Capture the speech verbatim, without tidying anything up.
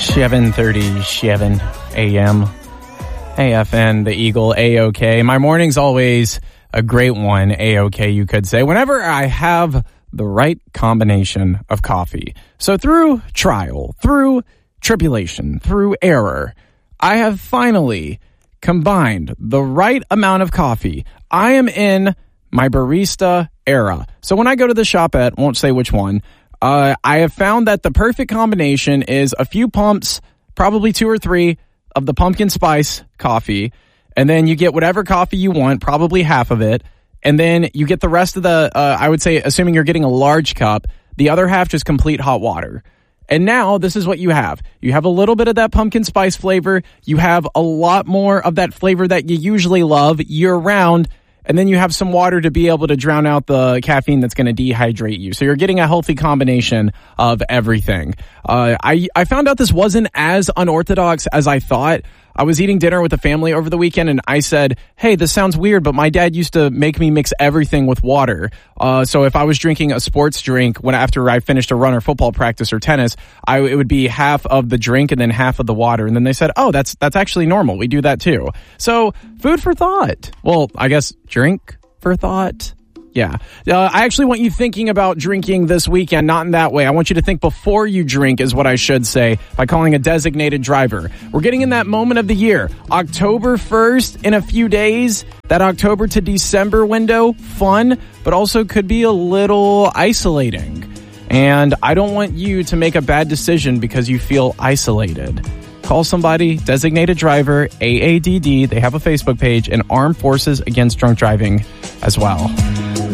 seven thirty-seven a.m. A F N, the Eagle, A-OK. My morning's always a great one, A-OK, you could say, whenever I have the right combination of coffee. So through trial, through tribulation, through error, I have finally combined the right amount of coffee. I am in my barista era. So when I go to the shop at, won't say which one, uh, I have found that the perfect combination is a few pumps, probably two or three, of the pumpkin spice coffee, and then you get whatever coffee you want, probably half of it, and then you get the rest of the, uh, I would say, assuming you're getting a large cup, the other half just complete hot water. And now this is what you have. You have a little bit of that pumpkin spice flavor. You have a lot more of that flavor that you usually love year round. And then you have some water to be able to drown out the caffeine that's going to dehydrate you. So you're getting a healthy combination of everything. Uh, I, I found out this wasn't as unorthodox as I thought. I was eating dinner with a family over the weekend, and I said, hey, this sounds weird, but my dad used to make me mix everything with water. Uh, so if I was drinking a sports drink when after I finished a run or football practice or tennis, I, it would be half of the drink and then half of the water. And then they said, oh, that's that's actually normal. We do that too. So food for thought. Well, I guess drink for thought. Yeah. Uh, I actually want you thinking about drinking this weekend, not in that way. I want you to think before you drink is what I should say by calling a designated driver. We're getting in that moment of the year. October first in a few days. That October to December window, fun, but also could be a little isolating. And I don't want you to make a bad decision because you feel isolated. Call somebody, designated driver, A A D D. They have a Facebook page, and Armed Forces Against Drunk Driving as well.